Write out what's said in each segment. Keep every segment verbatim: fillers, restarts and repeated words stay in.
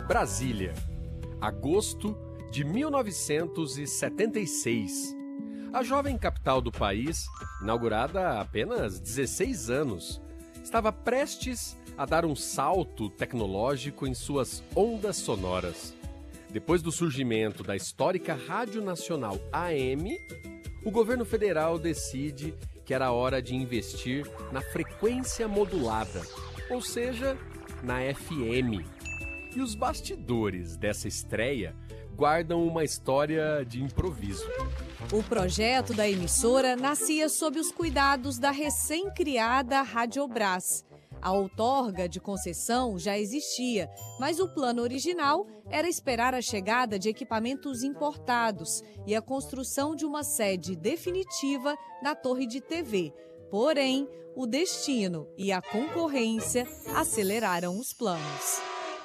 Brasília, agosto de mil novecentos e setenta e seis. A jovem capital do país, inaugurada há apenas dezesseis anos, estava prestes a dar um salto tecnológico em suas ondas sonoras. Depois do surgimento da histórica Rádio Nacional A M, o governo federal decide que era hora de investir na frequência modulada, ou seja, na F M. E os bastidores dessa estreia guardam uma história de improviso. O projeto da emissora nascia sob os cuidados da recém-criada Radiobras. A outorga de concessão já existia, mas o plano original era esperar a chegada de equipamentos importados e a construção de uma sede definitiva na torre de T V. Porém, o destino e a concorrência aceleraram os planos.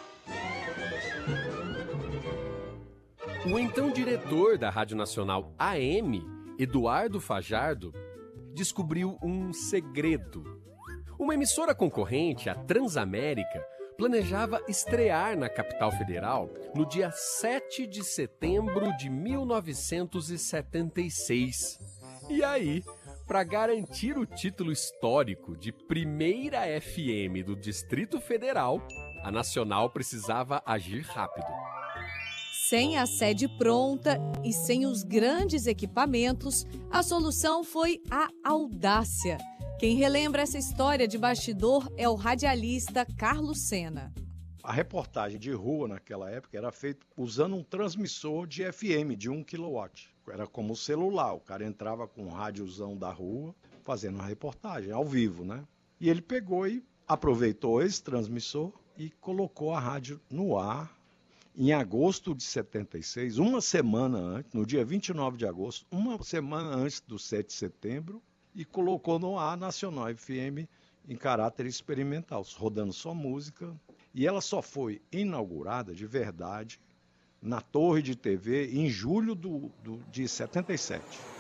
O então diretor da Rádio Nacional A M, Eduardo Fajardo, descobriu um segredo. Uma emissora concorrente, a Transamérica, planejava estrear na capital federal no dia sete de setembro de mil novecentos e setenta e seis. E aí, para garantir o título histórico de primeira F M do Distrito Federal, a Nacional precisava agir rápido. Sem a sede pronta e sem os grandes equipamentos, a solução foi a audácia. Quem relembra essa história de bastidor é o radialista Carlos Sena. A reportagem de rua naquela época era feita usando um transmissor de F M de um quilowatt. Era como o celular, o cara entrava com um rádiozão da rua fazendo uma reportagem ao vivo, né? E ele pegou e aproveitou esse transmissor e colocou a rádio no ar em agosto de setenta e seis, uma semana antes, no dia vinte e nove de agosto, uma semana antes do sete de setembro, e colocou no ar Nacional F M em caráter experimental, rodando só música. E ela só foi inaugurada de verdade na torre de T V em julho do, do, de setenta e sete.